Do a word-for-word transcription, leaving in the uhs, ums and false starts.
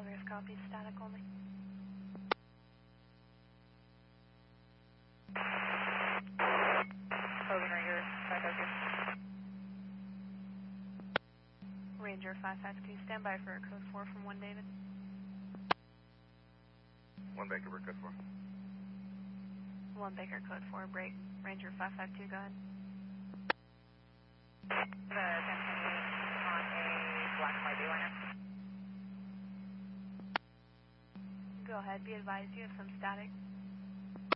Positive copy, static only. Logan Ranger, five five two. Ranger five five two, stand by for code four from one David. One Baker, we're code four. One Baker, code four, break. Ranger five five two, go ahead. The ten twenty on a black and white D-liner. Go ahead, be advised you have some static.